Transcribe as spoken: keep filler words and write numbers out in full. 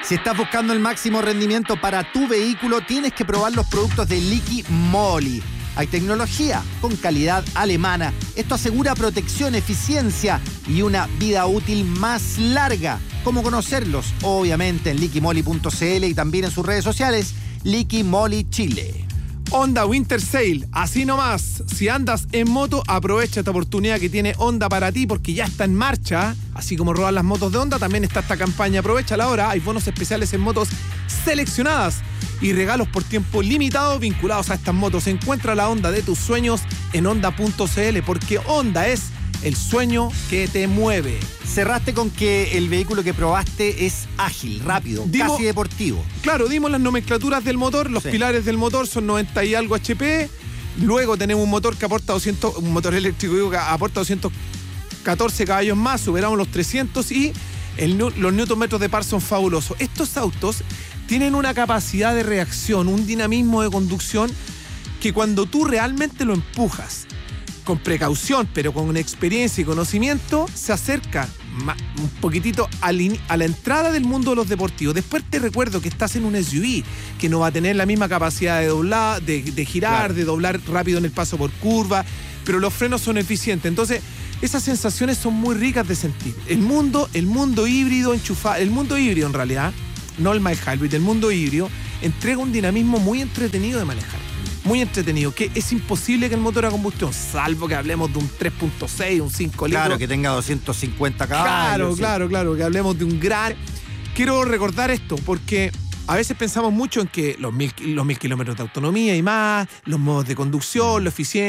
Si estás buscando el máximo rendimiento para tu vehículo, tienes que probar los productos de Liqui Moly. Hay tecnología con calidad alemana. Esto asegura protección, eficiencia y una vida útil más larga. ¿Cómo conocerlos? Obviamente en liqui moly punto c l y también en sus redes sociales, Liqui Moly Chile. Honda Winter Sale, así nomás. Si andas en moto, aprovecha esta oportunidad que tiene Honda para ti porque ya está en marcha. Así como robar las motos de Honda, también está esta campaña. Aprovechala ahora, hay bonos especiales en motos seleccionadas y regalos por tiempo limitado vinculados a estas motos. Encuentra la Honda de tus sueños en honda punto c l porque Honda es el sueño que te mueve. Cerraste con que el vehículo que probaste es ágil, rápido, Dimos, casi deportivo. Claro, dimos las nomenclaturas del motor, los sí. pilares del motor son noventa y algo H P. Luego tenemos un motor que aporta doscientos, un motor eléctrico digo, que aporta doscientos catorce caballos más, superamos los trescientos y el, los newton metros de par son fabulosos. Estos autos tienen una capacidad de reacción, un dinamismo de conducción que cuando tú realmente lo empujas con precaución, pero con experiencia y conocimiento, se acerca un poquitito a la entrada del mundo de los deportivos. Después te recuerdo que estás en un S U V que no va a tener la misma capacidad de doblar, de, de girar, claro. de doblar rápido en el paso por curva, pero los frenos son eficientes. Entonces, esas sensaciones son muy ricas de sentir. El mundo, el mundo híbrido enchufado, el mundo híbrido en realidad, no el mild hybrid, el mundo híbrido entrega un dinamismo muy entretenido de manejar. Muy entretenido, que es imposible que el motor a combustión, salvo que hablemos de un tres punto seis, un cinco litros. Claro, que tenga doscientos cincuenta caballos. Claro, sí. claro, claro, que hablemos de un gran... Quiero recordar esto, porque a veces pensamos mucho en que los mil, los mil kilómetros de autonomía y más, los modos de conducción, lo eficiente,